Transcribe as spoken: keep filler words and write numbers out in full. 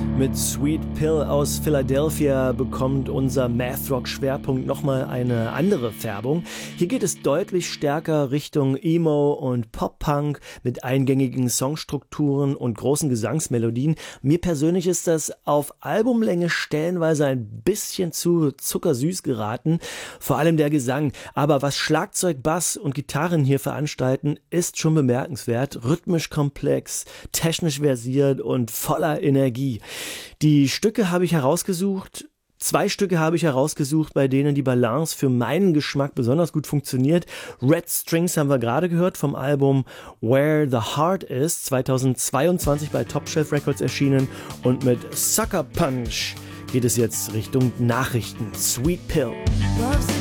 Mit Sweet Pill aus Philadelphia bekommt unser Math-Rock-Schwerpunkt nochmal eine andere Färbung. Hier geht es deutlich stärker Richtung Emo und Pop-Punk mit eingängigen Songstrukturen und großen Gesangsmelodien. Mir persönlich ist das auf Albumlänge stellenweise ein bisschen zu zuckersüß geraten, vor allem der Gesang. Aber was Schlagzeug, Bass und Gitarren hier veranstalten, ist schon bemerkenswert. Rhythmisch komplex, technisch versiert und voller Energie. Die Stücke habe ich herausgesucht, zwei Stücke habe ich herausgesucht, bei denen die Balance für meinen Geschmack besonders gut funktioniert. Red Strings haben wir gerade gehört vom Album Where the Heart Is, zweitausendzweiundzwanzig bei Top Shelf Records erschienen, und mit Sucker Punch geht es jetzt Richtung Nachrichten. Sweet Pill.